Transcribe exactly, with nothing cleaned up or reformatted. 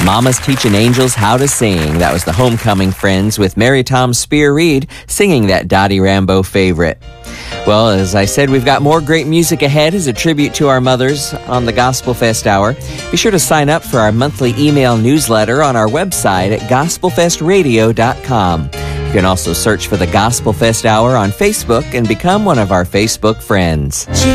Mama's Teaching Angels How to Sing. That was the Homecoming Friends with Mary Tom Spear Reed singing that Dottie Rambo favorite. Well, as I said, we've got more great music ahead as a tribute to our mothers on the Gospel Fest Hour. Be sure to sign up for our monthly email newsletter on our website at gospel fest radio dot com. You can also search for the Gospel Fest Hour on Facebook and become one of our Facebook friends.